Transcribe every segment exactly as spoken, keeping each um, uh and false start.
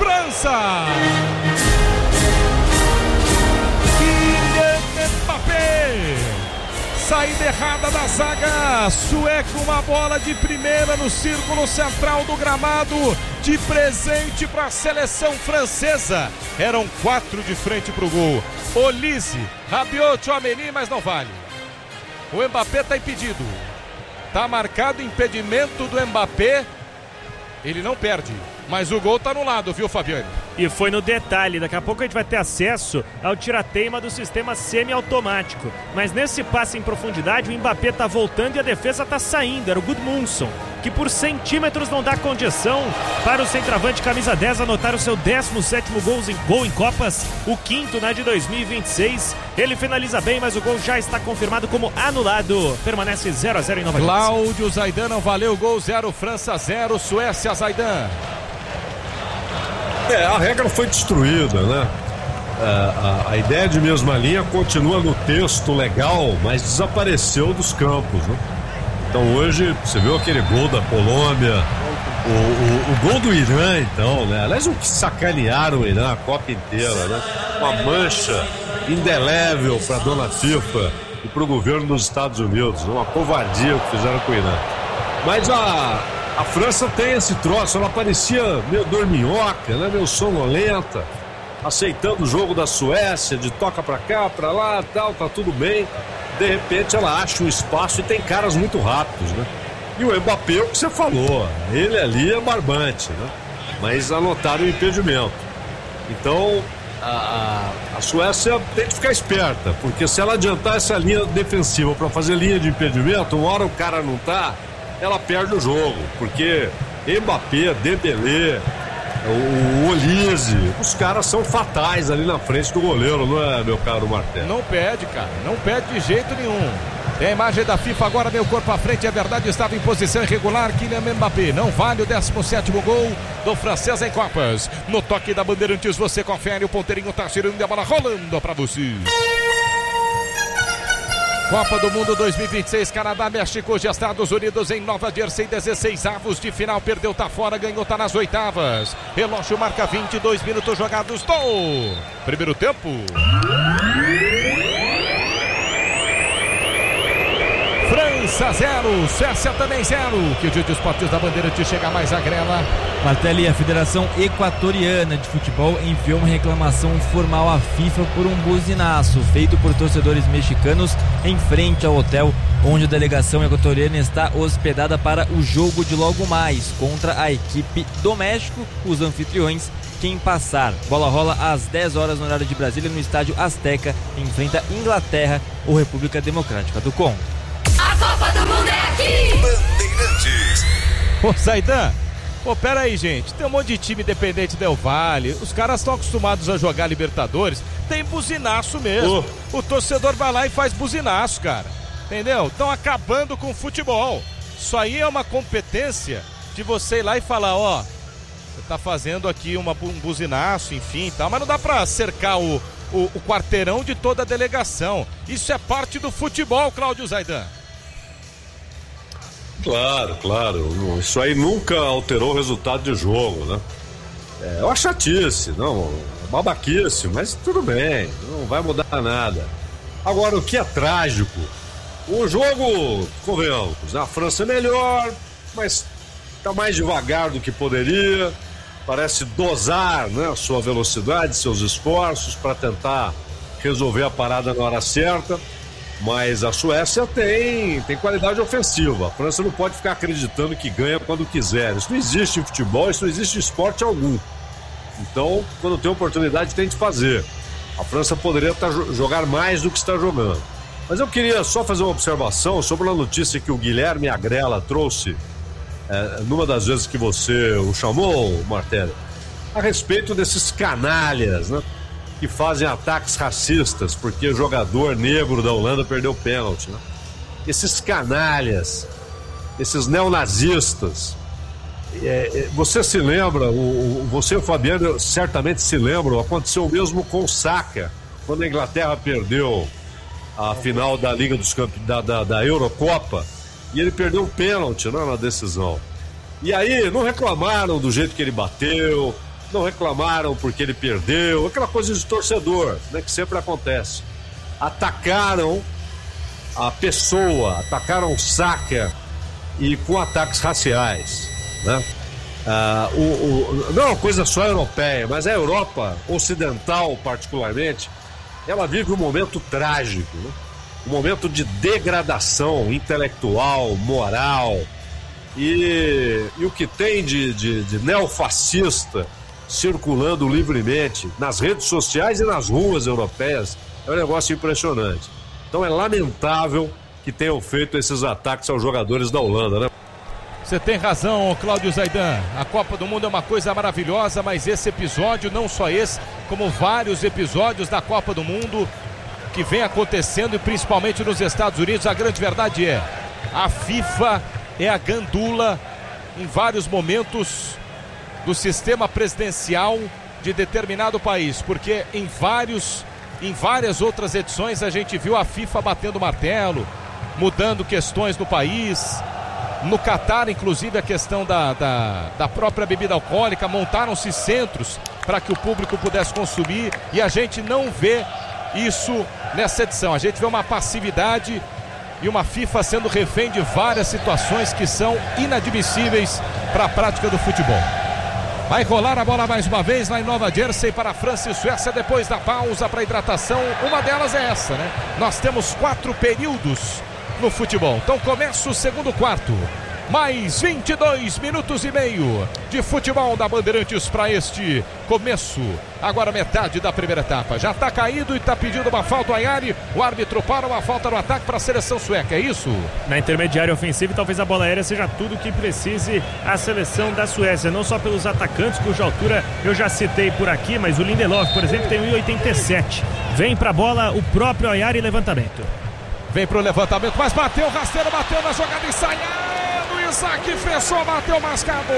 França. Kylian Mbappé. Saída errada da zaga sueca, uma bola de primeira no círculo central do gramado, de presente para a seleção francesa. Eram quatro de frente para o gol. Olise, Rabiot, Tchouaméni, mas não vale. O Mbappé está impedido. Está marcado impedimento do Mbappé. Ele não perde, mas o gol está anulado, viu, Fabiane? E foi no detalhe, daqui a pouco a gente vai ter acesso ao tirateima do sistema semiautomático. Mas nesse passe em profundidade, o Mbappé tá voltando e a defesa tá saindo. Era o Gudmundsson, que por centímetros não dá condição para o centroavante camisa dez anotar o seu décimo sétimo gol em, gol em Copas, o quinto na de dois mil e vinte e seis. Ele finaliza bem, mas o gol já está confirmado como anulado. Permanece zero a zero em Nova York. Cláudio Zaidan, não valeu, gol zero, França zero, Suécia, Zaidan. É, a regra foi destruída, né? É, a, a ideia de mesma linha continua no texto legal, mas desapareceu dos campos, né? Então hoje, você viu aquele gol da Colômbia, o, o, o gol do Irã, então, né? Aliás, o que sacanearam o Irã a Copa inteira, né? Uma mancha indelével para a dona FIFA e para o governo dos Estados Unidos, uma covardia que fizeram com o Irã. Mas a... A França tem esse troço, ela parecia meio dorminhoca, né? Meio sonolenta, aceitando o jogo da Suécia, de toca pra cá, pra lá, tal, tá tudo bem. De repente ela acha um espaço e tem caras muito rápidos, né? E o Mbappé, o que você falou, ele ali é barbante, né? Mas anotaram o impedimento. Então a, a, a Suécia tem que ficar esperta, porque se ela adiantar essa linha defensiva pra fazer linha de impedimento, uma hora o cara não tá, ela perde o jogo, porque Mbappé, Dembélé, o, o Olise, os caras são fatais ali na frente do goleiro, não é, meu caro Martel? Não perde, cara, não perde de jeito nenhum. Tem a imagem da FIFA agora, meu corpo à frente, é verdade, estava em posição irregular, Kylian Mbappé, não vale o décimo sétimo gol do francês em Copas. No toque da Bandeirantes, você confere, o ponteirinho tá girando e a bola rolando pra você. Copa do Mundo dois mil e vinte e seis, Canadá, México, Estados Unidos em Nova Jersey, dezesseis avos de final, perdeu, tá fora, ganhou, tá nas oitavas. Relógio marca vinte e dois minutos jogados do primeiro tempo. França zero, Suécia também zero. Que o dia de esportes da Bandeirante chega mais a grela. Martelli, a Federação Equatoriana de Futebol enviou uma reclamação formal à FIFA por um buzinaço feito por torcedores mexicanos em frente ao hotel onde a delegação equatoriana está hospedada para o jogo de logo mais contra a equipe do México, os anfitriões. Quem passar, bola rola às dez horas no horário de Brasília no estádio Azteca, enfrenta Inglaterra ou República Democrática do Congo. A Copa do Mundo é aqui! Bandeirantes. Ô, Zaidan, pô, pera aí, gente. Tem um monte de time independente Del Valle. Os caras estão acostumados a jogar Libertadores. Tem buzinaço mesmo. Oh. O torcedor vai lá e faz buzinaço, cara. Entendeu? Estão acabando com o futebol. Isso aí é uma competência de você ir lá e falar, ó, você tá fazendo aqui uma, um buzinaço, enfim e tal, mas não dá pra cercar o, o, o quarteirão de toda a delegação. Isso é parte do futebol, Cláudio Zaidan. Claro, claro. Isso aí nunca alterou o resultado de jogo, né? É uma chatice, não, babaquice, mas tudo bem, não vai mudar nada. Agora, o que é trágico, o jogo, convenhamos, a França é melhor, mas tá mais devagar do que poderia, parece dosar, né, a sua velocidade, seus esforços para tentar resolver a parada na hora certa. Mas a Suécia tem, tem qualidade ofensiva. A França não pode ficar acreditando que ganha quando quiser. Isso não existe em futebol, isso não existe em esporte algum. Então, quando tem oportunidade, tem de fazer. A França poderia tá, jogar mais do que está jogando. Mas eu queria só fazer uma observação sobre a notícia que o Guilherme Agrela trouxe, é, numa das vezes que você o chamou, Martelli, a respeito desses canalhas, né? Que fazem ataques racistas porque o jogador negro da Holanda perdeu o pênalti, né? Esses canalhas, esses neonazistas, é, você se lembra, o, o, você e o Fabiano certamente se lembram, aconteceu o mesmo com o Saka, quando a Inglaterra perdeu a final da Liga dos Campeões, da, da, da Eurocopa, e ele perdeu o pênalti, né, na decisão. E aí não reclamaram do jeito que ele bateu, não reclamaram porque ele perdeu, aquela coisa de torcedor, né, que sempre acontece. Atacaram a pessoa, atacaram o Saka e com ataques raciais, né? Ah, o, o, não é uma coisa só europeia, mas a Europa ocidental particularmente, ela vive um momento trágico, né? Um momento de degradação intelectual, moral, e, e o que tem de, de, de neofascista circulando livremente nas redes sociais e nas ruas europeias é um negócio impressionante. Então é lamentável que tenham feito esses ataques aos jogadores da Holanda, né? Você tem razão, Cláudio Zaidan. A Copa do Mundo é uma coisa maravilhosa, mas esse episódio, não só esse, como vários episódios da Copa do Mundo que vem acontecendo, e principalmente nos Estados Unidos, a grande verdade é: a FIFA é a gandula em vários momentos do sistema presidencial de determinado país, porque em vários, em várias outras edições a gente viu a FIFA batendo martelo, mudando questões no país. No Catar, inclusive, a questão da, da, da própria bebida alcoólica, montaram-se centros para que o público pudesse consumir, e a gente não vê isso nessa edição. A gente vê uma passividade e uma FIFA sendo refém de várias situações que são inadmissíveis para a prática do futebol. Vai rolar a bola mais uma vez lá em Nova Jersey para a França e Suécia depois da pausa para hidratação. Uma delas é essa, né? Nós temos quatro períodos no futebol. Então começa o segundo quarto. Mais vinte e dois minutos e meio de futebol da Bandeirantes para este começo. Agora metade da primeira etapa. Já está caído e está pedindo uma falta ao Ayari. O árbitro para uma falta no ataque para a seleção sueca, é isso? Na intermediária ofensiva, talvez a bola aérea seja tudo que precise a seleção da Suécia. Não só pelos atacantes, cuja altura eu já citei por aqui, mas o Lindelof, por exemplo, tem um e oitenta e sete. Vem para a bola o próprio Ayari, levantamento. Vem pro levantamento, mas bateu, rasteiro, bateu na jogada ensaiada. O Isaac fechou, bateu, mascado.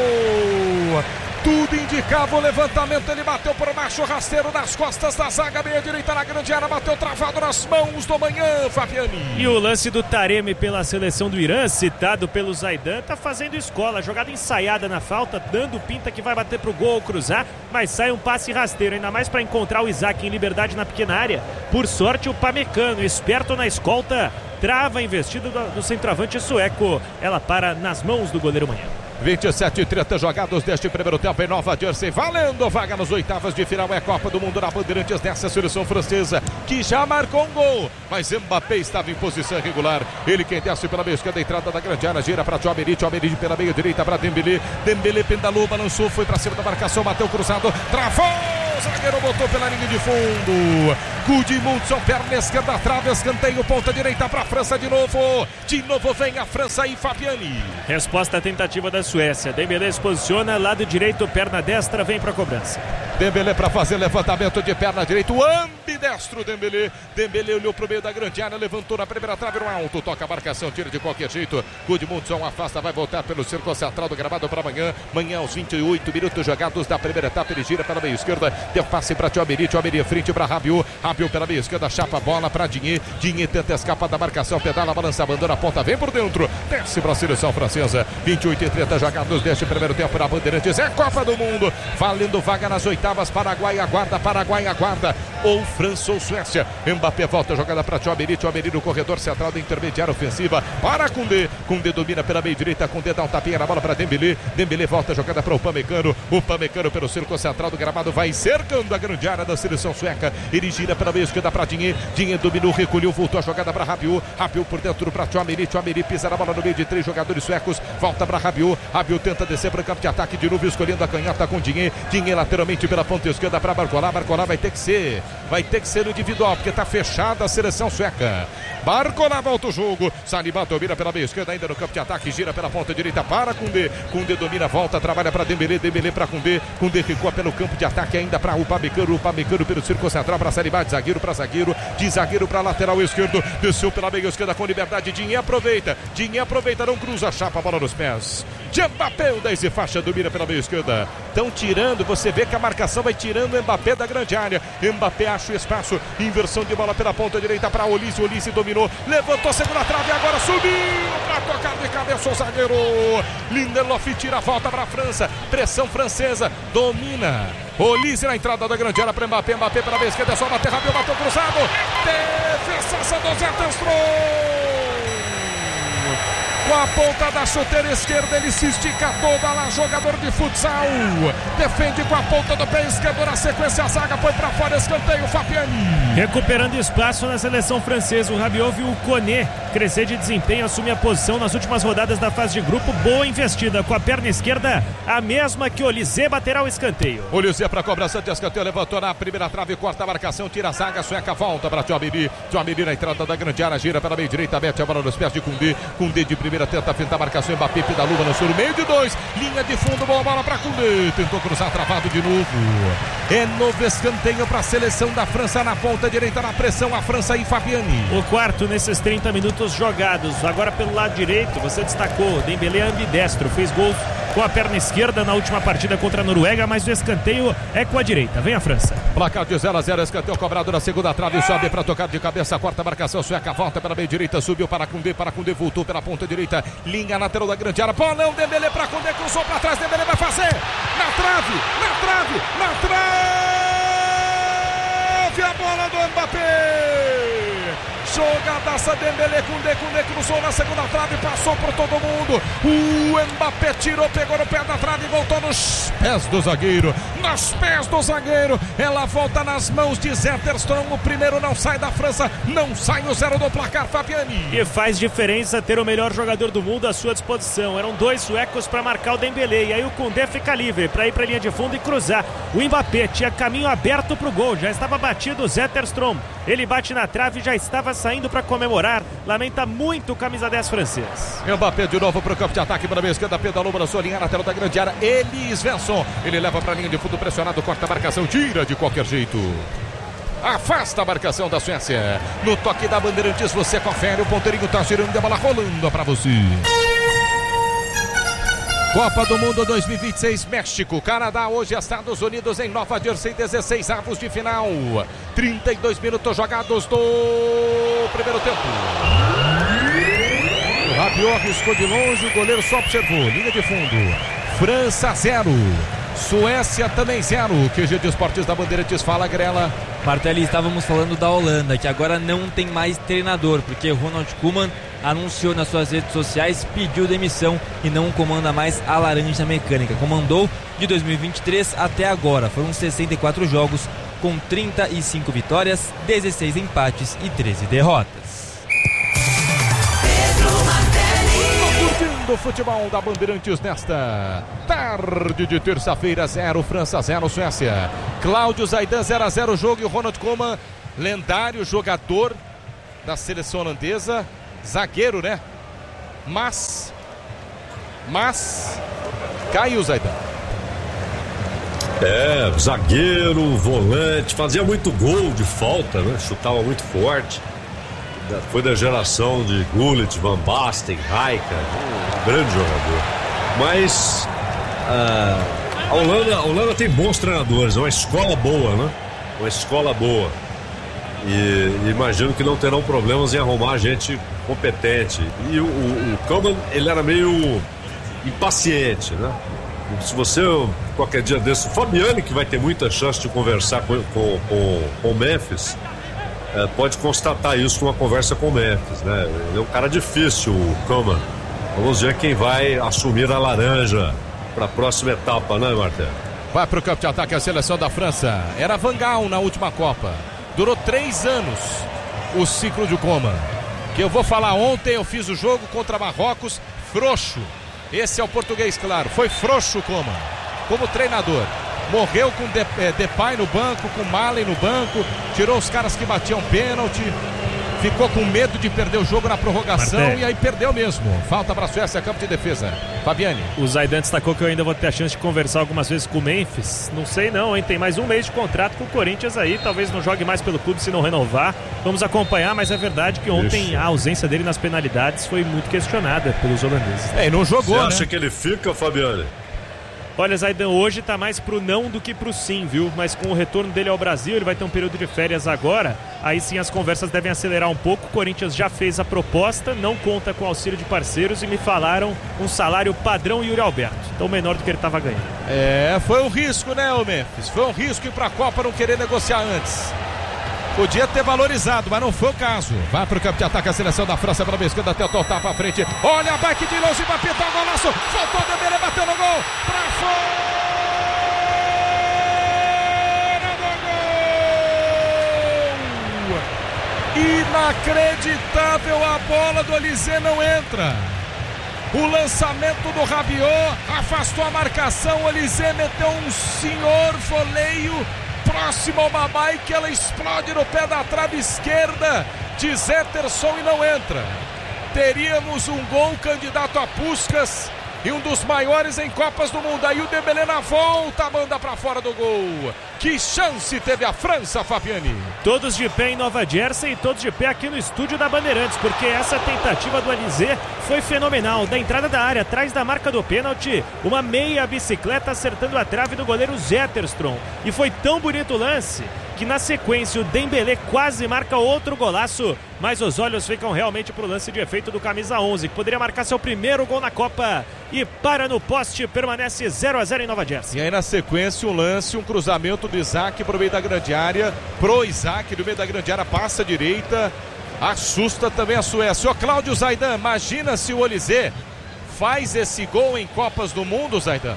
Tudo indicava o levantamento, ele bateu por baixo, rasteiro nas costas da zaga, meia direita na grande área, bateu travado nas mãos do Manhã, Fabiani. E o lance do Taremi pela seleção do Irã, citado pelo Zaidan, tá fazendo escola, jogada ensaiada na falta, dando pinta que vai bater pro gol, cruzar, mas sai um passe rasteiro, ainda mais para encontrar o Isaac em liberdade na pequena área. Por sorte, o Pamecano, esperto na escolta, trava a investida do, do centroavante sueco. Ela para nas mãos do goleiro Manhã. vinte e sete e trinta jogados deste primeiro tempo em Nova Jersey, valendo vaga nos oitavas de final. É Copa do Mundo na Bandeirantes dessa seleção francesa, que já marcou um gol, mas Mbappé estava em posição irregular. Ele quem desce pela meia esquerda, entrada da grande área, gira para Tchouaméri, Tchouaméri pela meia direita para Dembélé, Dembélé pendalou, balançou, foi para cima da marcação, bateu cruzado, travou, o zagueiro botou pela linha de fundo. Gudmundsson, perna esquerda, trave, escanteio, ponta direita para a França de novo. De novo vem a França e Fabiani. Resposta à tentativa da Suécia. Dembélé se posiciona, lado direito, perna destra, vem para a cobrança. Dembélé para fazer levantamento de perna direita, o ambidestro Dembélé. Dembélé olhou para o meio da grande área, levantou na primeira trave no alto, toca a marcação, tira de qualquer jeito. Gudmundsson afasta, vai voltar pelo círculo central do gramado para amanhã. Manhã aos vinte e oito minutos jogados da primeira etapa, ele gira pela meia esquerda, deu passe para Tchouaméri, Tchouaméri frente para Rabiot, Rabiot pela meia esquerda, chapa a bola para Digne, Digne tenta escapar da marcação, pedala, balança, abandona a ponta, vem por dentro, desce para a seleção francesa. Vinte e oito e trinta jogados deste primeiro tempo na Bandeirantes, é Copa do Mundo, valendo vaga nas oitavas. Paraguai aguarda, Paraguai aguarda, ou França ou Suécia. Mbappé volta a jogada para Tchouaméri, Tchouaméri no corredor central da intermediária ofensiva para Koundé, Koundé domina pela meia direita, Koundé dá um tapinha na bola para Dembélé, Dembélé volta a jogada para o Pamecano, o Pamecano pelo círculo central do gramado vai cercando a grande área da seleção sueca, ele gira pela meia esquerda para Digne, Digne dominou, recolheu, voltou a jogada para Rabiot, Rabiot por dentro para Tchouaméri, Tchouaméri pisa na bola no meio de três jogadores suecos, volta para Rabiot, Rabiot tenta descer para o campo de ataque de novo, escolhendo a canhota com Digne, Digne lateralmente pela ponta esquerda para Barcola, Barcola vai ter que ser, vai ter que ser no individual, porque está fechada a seleção sueca. Barcola volta o jogo, Saliba domina pela meia esquerda, ainda no campo de ataque, gira pela ponta direita para Koundé, Koundé domina, volta, trabalha para Dembélé, Dembélé para Koundé, Koundé recua pelo campo de ataque, ainda para o Pamecano, o Pamecano pelo círculo central para Saliba, de zagueiro para zagueiro, de zagueiro para lateral esquerdo, desceu pela meia esquerda com liberdade, Digne aproveita, Digne aproveita, não cruza, chapa a bola nos pés. De Mbappé, o dez e faixa, domina pela meia esquerda. Estão tirando, você vê que a marcação vai tirando o Mbappé da grande área. Mbappé acha o espaço, inversão de bola pela ponta direita para Olise, Olise dominou, levantou, segunda trave, agora subiu para tocar de cabeça o zagueiro. Lindelof tira a volta para a França, pressão francesa, domina Olise na entrada da grande área para Mbappé. Mbappé pela vez esquerda, é só bater rápido, bateu cruzado. Defesa do Zetterstrom. Com a ponta da chuteira esquerda, ele se estica toda lá, jogador de futsal. Defende com a ponta do pé esquerdo, na sequência a zaga foi para fora, escanteio, Fabiani. Recuperando espaço na seleção francesa, o Rabiot viu o Koné crescer de desempenho, assumir a posição nas últimas rodadas da fase de grupo. Boa investida com a perna esquerda, a mesma que Olise, baterá o escanteio. Olise para a cobrança de escanteio, levantou na primeira trave, corta a marcação, tira a zaga, sueca, volta para Tchouameni. Tchouameni na entrada da grande área, gira pela meia direita, mete a bola nos pés de Koundé. Koundé de primeira tenta fintar a marcação, Mbappé da luva no sul, meio de dois, linha de fundo, boa bola para Koundé, tentou cruzar, travado de novo. É novo escanteio para a seleção da França na ponta direita, na pressão, a França e Fabiani. O quarto nesses trinta minutos jogados, agora pelo lado direito, você destacou, Dembélé ambidestro, fez gols com a perna esquerda na última partida contra a Noruega, mas o escanteio é com a direita, vem a França. Placar de zero a zero, escanteio cobrado na segunda trave, sobe para tocar de cabeça, corta a marcação, sueca, volta pela meia direita, subiu para Koundé, para Koundé, voltou pela ponta direita, linha lateral da grande área, bolão, Dembélé para Koundé, cruzou para trás, Dembélé vai fazer, na trave, na trave, na trave, a bola do Mbappé. Jogadaça, Dembélé, Koundé, Koundé cruzou na segunda trave, passou por todo mundo. O Mbappé tirou, pegou no pé da trave e voltou nos pés do zagueiro. Nos pés do zagueiro. Ela volta nas mãos de Zetterstrom. O primeiro não sai da França, não sai o zero do placar, Fabiani. E faz diferença ter o melhor jogador do mundo à sua disposição. Eram dois suecos para marcar o Dembélé. E aí o Koundé fica livre para ir para a linha de fundo e cruzar. O Mbappé tinha caminho aberto para o gol. Já estava batido o Zetterstrom. Ele bate na trave e já estava saindo para comemorar. Lamenta muito o camisa dez francês. Mbappé de novo para o campo de ataque, para a esquerda, pedalou para a sua linha lateral da grande área. Elis Svensson, ele leva para a linha de fundo pressionado, corta a marcação, tira de qualquer jeito. Afasta a marcação da Suécia. No toque da Bandeirantes você confere, o ponteirinho tá girando, a bola rolando para você. Copa do Mundo dois mil e vinte e seis, México, Canadá, hoje Estados Unidos em Nova Jersey, dezesseis avos de final, trinta e dois minutos jogados do primeiro tempo. O Rabiot arriscou de longe, o goleiro só observou, linha de fundo, França zero, Suécia também zero. Q G de Esportes da Bandeirantes, fala, Grela. Martelli, estávamos falando da Holanda, que agora não tem mais treinador, porque Ronald Koeman anunciou nas suas redes sociais, pediu demissão e não comanda mais a Laranja Mecânica. Comandou de dois mil e vinte e três até agora. Foram sessenta e quatro jogos com trinta e cinco vitórias, dezesseis empates e treze derrotas. Curtindo o futebol da Bandeirantes nesta tarde de terça-feira, zero França, zero Suécia. Cláudio Zaidan, zero a zero o jogo, e o Ronald Koeman, lendário jogador da seleção holandesa, zagueiro, né? Mas, mas, caiu, Zaidan. É, zagueiro, volante, fazia muito gol de falta, né? Chutava muito forte. Foi da geração de Gullit, Van Basten, Rijkaard, um grande jogador. Mas a, a, Holanda, a Holanda tem bons treinadores, é uma escola boa, né? Uma escola boa. E, e imagino que não terão problemas em arrumar gente competente. E o, o, o Koeman, ele era meio impaciente, né? Se você, qualquer dia desse, o Fabiani, que vai ter muita chance de conversar com, com, com, com o Memphis, é, pode constatar isso com uma conversa com o Memphis, né? Ele é um cara difícil, o Koeman. Vamos ver quem vai assumir a laranja para a próxima etapa, né, Martel? Vai para o campo de ataque a seleção da França. Era Van Gaal na última Copa. Durou três anos o ciclo de Koeman. Que eu vou falar, ontem eu fiz o jogo contra Marrocos, frouxo. Esse é o português, claro. Foi frouxo o Koeman como treinador. Morreu com Depay no banco, com Malen no banco, tirou os caras que batiam pênalti, ficou com medo de perder o jogo na prorrogação. Marté. E aí perdeu mesmo. Falta para a Suécia, campo de defesa. Fabiani. O Zaidan destacou que eu ainda vou ter a chance de conversar algumas vezes com o Memphis. Não sei não, hein? Tem mais um mês de contrato com o Corinthians aí. Talvez não jogue mais pelo clube se não renovar. Vamos acompanhar, mas é verdade que ontem Ixi. a ausência dele nas penalidades foi muito questionada pelos holandeses. É, e não jogou, Você né? acha que ele fica, Fabiani? Olha, Zaidan, hoje tá mais pro não do que pro sim, viu? Mas com o retorno dele ao Brasil, ele vai ter um período de férias agora. Aí sim as conversas devem acelerar um pouco. O Corinthians já fez a proposta, não conta com auxílio de parceiros e me falaram um salário padrão Yuri Alberto. Então menor do que ele tava ganhando. É, foi um risco, né, o Memphis? Foi um risco ir pra Copa não querer negociar antes. Podia ter valorizado, mas não foi o caso. Vai pro campo de ataque a seleção da França pela esquerda, até o total pra frente. Olha a bike de longe, vai pintar o golaço. Faltou o Dembélé, bateu no gol. Pra fora do gol. Inacreditável, a bola do Olise não entra. O lançamento do Rabiot afastou a marcação. O Olise meteu um senhor voleio próximo ao Mamai, que ela explode no pé da trave esquerda de Zetterson e não entra. Teríamos um gol candidato a Puskás e um dos maiores em Copas do Mundo. Aí o Dembélé na volta manda pra fora do gol. Que chance teve a França, Fabiani? Todos de pé em Nova Jersey e todos de pé aqui no estúdio da Bandeirantes, porque essa tentativa do Olise foi fenomenal. Da entrada da área, atrás da marca do pênalti, uma meia bicicleta acertando a trave do goleiro Zetterson. E foi tão bonito o lance que na sequência o Dembélé quase marca outro golaço, mas os olhos ficam realmente pro lance de efeito do camisa onze, que poderia marcar seu primeiro gol na Copa, e para no poste, permanece zero a zero em Nova Jersey. E aí na sequência um lance, um cruzamento do Isaac pro meio da grande área, pro Isaac do meio da grande área, passa à direita, assusta também a Suécia. Ô Cláudio Zaidan, imagina se o Olise faz esse gol em Copas do Mundo, Zaidan.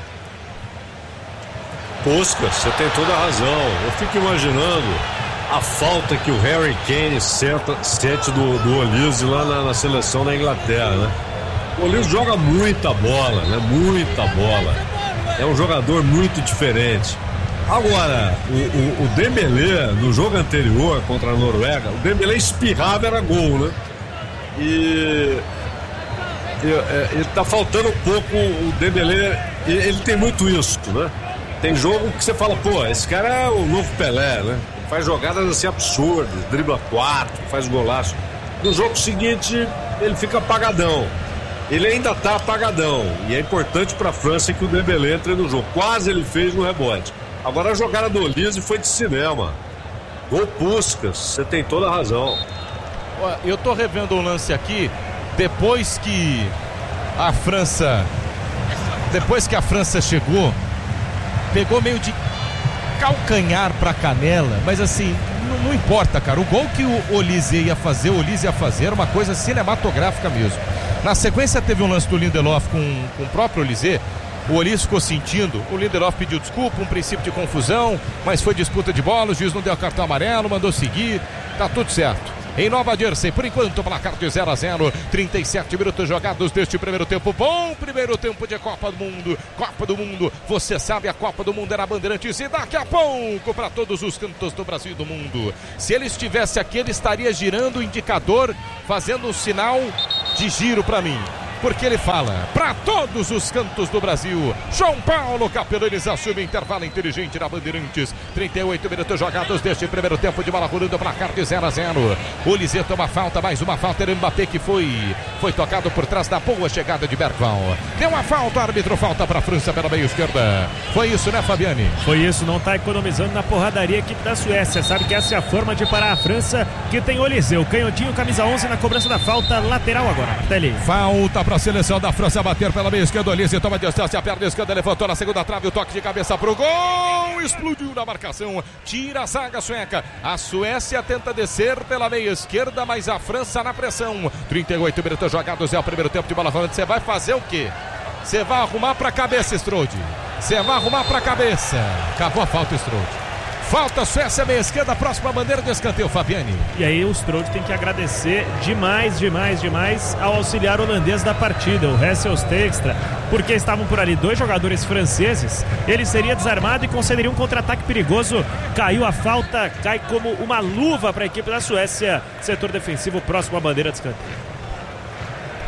Puskás, você tem toda a razão. Eu fico imaginando a falta que o Harry Kane senta, sente do, do Olise lá na, na seleção da Inglaterra, né? O Olise joga muita bola, né? Muita bola. É um jogador muito diferente. Agora, o, o, o Dembélé, no jogo anterior contra a Noruega, o Dembélé espirrava, era gol, né? E... Ele tá faltando um pouco o Dembélé, ele, ele tem muito isso, né? Tem jogo que você fala, pô, esse cara é o novo Pelé, né? Faz jogadas assim absurdas, dribla quatro, faz golaço. No jogo seguinte, ele fica apagadão. Ele ainda tá apagadão. E é importante pra França que o Dembélé entre no jogo. Quase ele fez no rebote. Agora a jogada do Olise foi de cinema. Gol Puskás, você tem toda a razão. Eu tô revendo um lance aqui, depois que a França... Depois que a França chegou... Pegou meio de calcanhar pra canela, mas assim, não, não importa, cara. O gol que o Olise ia fazer, o Olise ia fazer, era uma coisa cinematográfica mesmo. Na sequência teve um lance do Lindelof com, com o próprio Olise. O Olise ficou sentindo, o Lindelof pediu desculpa, um princípio de confusão, mas foi disputa de bola, o juiz não deu cartão amarelo, mandou seguir, tá tudo certo. Em Nova Jersey, por enquanto, placar de zero a zero, trinta e sete minutos jogados deste primeiro tempo. Bom primeiro tempo de Copa do Mundo. Copa do Mundo, você sabe, a Copa do Mundo era Bandeirantes e daqui a pouco para todos os cantos do Brasil e do mundo. Se ele estivesse aqui, ele estaria girando o indicador, fazendo um sinal de giro para mim. Porque ele fala para todos os cantos do Brasil. João Paulo Capelanes assume intervalo inteligente na Bandeirantes. trinta e oito minutos jogados deste primeiro tempo de bola rolando, placar de zero a zero. O Olise toma falta, mais uma falta. Era Mbappé que foi, foi tocado por trás da boa chegada de Bergvall. Deu uma falta, árbitro, falta para a França pela meia esquerda. Foi isso, né, Fabiani? Foi isso, não tá economizando na porradaria aqui da Suécia. Sabe que essa é a forma de parar a França, que tem Olise, o canhotinho, camisa onze na cobrança da falta lateral agora. Tele. Falta para a seleção da França bater pela meia esquerda. Olise toma distância, a perna esquerda levantou na segunda trave, o toque de cabeça pro gol, explodiu na marcação, tira a zaga sueca. A Suécia tenta descer pela meia esquerda, mas a França na pressão. trinta e oito minutos jogados, é o primeiro tempo de bola rolando. Você vai fazer o quê? Você vai arrumar pra cabeça, Strode. Você vai arrumar pra cabeça. Acabou a falta, Strode. Falta Suécia, meia esquerda, próxima bandeira de escanteio, Fabiani. E aí o Strode tem que agradecer demais, demais, demais ao auxiliar holandês da partida, o Hessels Tekstra, porque estavam por ali dois jogadores franceses. Ele seria desarmado e concederia um contra-ataque perigoso. Caiu a falta, cai como uma luva para a equipe da Suécia. Setor defensivo próximo à bandeira de escanteio.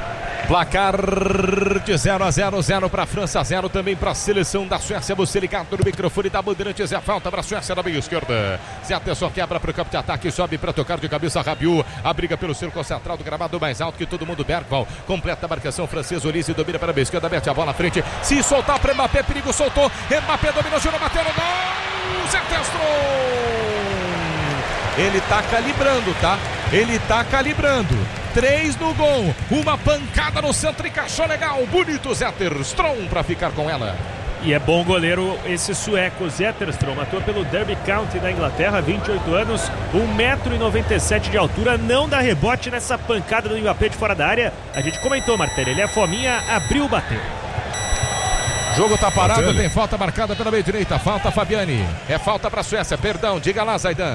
Placar de zero a zero, zero para a França, zero também para a seleção da Suécia. Você ligado no microfone da Bandeirantes, é falta para a Suécia na meia esquerda. Zé Atenção quebra para o campo de ataque, sobe para tocar de cabeça Rabiot. A briga pelo círculo central do gramado mais alto que todo mundo. Bergval completa a marcação francesa. Olise domina para a esquerda, mete a bola à frente. Se soltar para Mbappé, perigo, soltou. Mbappé dominou, girou, bateu no gol. Zé Testron. Ele tá calibrando, tá? Ele tá calibrando. Três no gol, uma pancada no centro, encaixou legal. Bonito Zetterstrom para ficar com ela. E é bom goleiro esse sueco, Zetterstrom. Atua pelo Derby County da Inglaterra, vinte e oito anos, um metro e noventa e sete de altura. Não dá rebote nessa pancada do Mbappé de fora da área. A gente comentou, Martelli, ele é fominha, abriu, bateu. Jogo tá parado, Martelli. Tem falta marcada pela meia direita. Falta Fabiani. É falta para a Suécia, perdão, diga lá, Zaidan.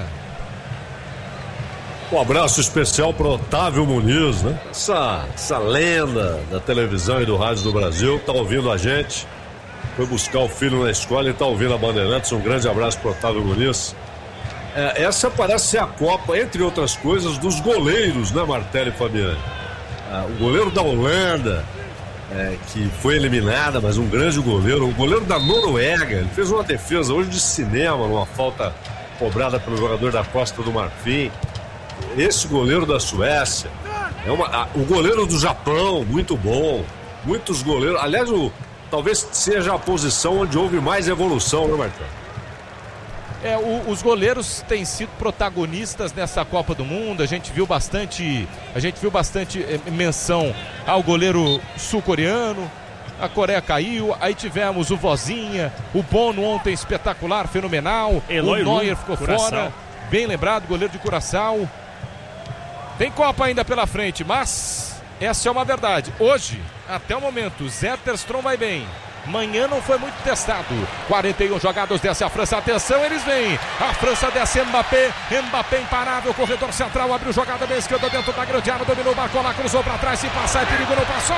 Um abraço especial para Otávio Muniz, né? Essa, essa lenda da televisão e do rádio do Brasil, tá ouvindo a gente. Foi buscar o filho na escola e tá ouvindo a Bandeirantes. Um grande abraço para Otávio Muniz. É, essa parece ser a Copa, entre outras coisas, dos goleiros, né, Martelli e Fabiani? Ah, o goleiro da Holanda, é, que foi eliminada, mas um grande goleiro. O goleiro da Noruega, ele fez uma defesa hoje de cinema, numa falta cobrada pelo jogador da Costa do Marfim. Esse goleiro da Suécia é uma, a, o goleiro do Japão, muito bom. Muitos goleiros, aliás, o, talvez seja a posição onde houve mais evolução, né, Marcão? É, o, os goleiros têm sido protagonistas nessa Copa do Mundo. A gente viu bastante, a gente viu bastante é, menção ao goleiro sul-coreano. A Coreia caiu, aí tivemos o Vozinha, o Bono ontem espetacular, fenomenal. Eloy o Neuer ficou Curaçao. fora, bem lembrado, goleiro de Curaçao. Tem Copa ainda pela frente, mas essa é uma verdade. Hoje, até o momento, Zetterstrom vai bem. Manhã não foi muito testado. quarenta e um jogados, desce a França. Atenção, eles vêm. A França desce Mbappé. Mbappé imparável. Corredor central. Abriu jogada da esquerda dentro da grande área. Dominou, marcou lá, cruzou pra trás. Se passar é perigo, não passou.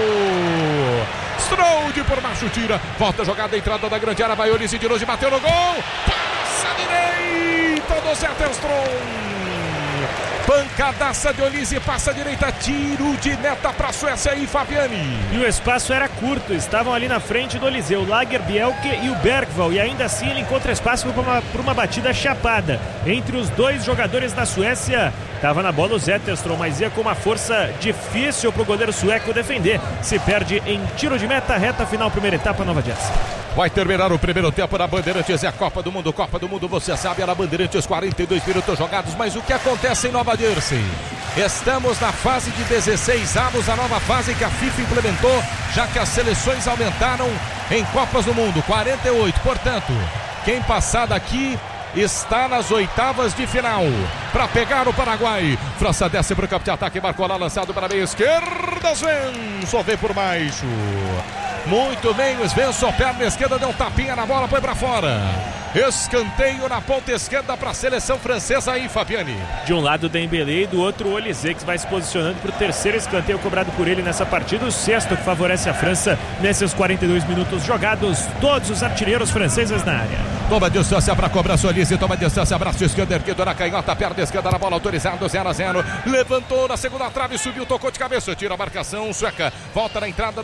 Strode por baixo, tira. Volta a jogada, entrada da grande área. Vai Olise de longe, bateu no gol. Passa direita do Zetterstrom. Pancadaça de Olise, passa a direita, tiro de meta para a Suécia e Fabiani. E o espaço era curto, estavam ali na frente do Olise, o Lagerbielke e o Bergval, e ainda assim ele encontra espaço para uma, para uma batida chapada entre os dois jogadores da Suécia. Estava na bola o Zetterstrom, mas ia com uma força difícil para o goleiro sueco defender. Se perde em tiro de meta, reta final, primeira etapa, Nova Jersey. Vai terminar o primeiro tempo na Bandeirantes, é a Copa do Mundo, Copa do Mundo, você sabe, é na Bandeirantes, quarenta e dois minutos jogados, mas o que acontece em Nova Jersey? Estamos na fase de dezesseis avos, a nova fase que a FIFA implementou, já que as seleções aumentaram em Copas do Mundo, quarenta e oito, portanto, quem passar daqui está nas oitavas de final. Para pegar o Paraguai, França desce para o campo de ataque, marcou lá, lançado para a meia esquerda, Svensson vem por baixo. Muito bem, o Svensson, perna esquerda, deu um tapinha na bola, foi para fora. Escanteio na ponta esquerda para a seleção francesa aí, Fabiani. De um lado o Dembélé e do outro o Olise, que vai se posicionando para o terceiro escanteio cobrado por ele nessa partida. O sexto que favorece a França nesses quarenta e dois minutos jogados. Todos os artilheiros franceses na área. Toma distância para cobrar o Olise, toma distância, braço esquerdo erguido na canhota, perna esquerda na bola, autorizado, zero a zero. Levantou na segunda trave, subiu, tocou de cabeça, tira a marcação sueca, volta na entrada